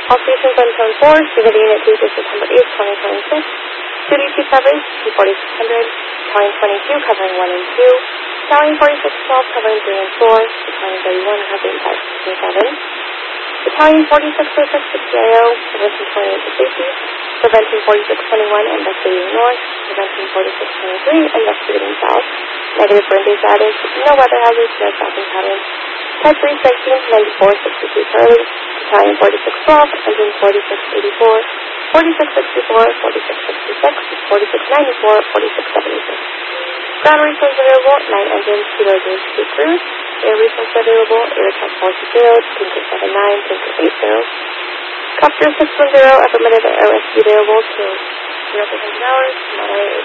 All stations on Zone 4, Civil Unit 2 to September 8th, 2026. Studio 2 coverage, P4600, Battalion 22 covering 1 and 2, Battalion 4612 covering 3 and 4, Battalion 31 covering 5, 6, and 7. Battalion 4606 to PIO, Prevention 28 to Safety, Prevention 4621 investigating north, Prevention 4623 investigating south, negative burn day status, no weather hazards, no traffic patterns, Type 3 sanctions 9462 Charlie, Battalion 4612, Engine 4684, 4664, 4666, 4694, 4676. Ground resource available, 9 engines, 2 loaders, 2 crews. Air resource available, Air Attack 420, Tinker 79, Tinker 80. Copter 610, affirmative air rescue available to 0 for 100 hours, model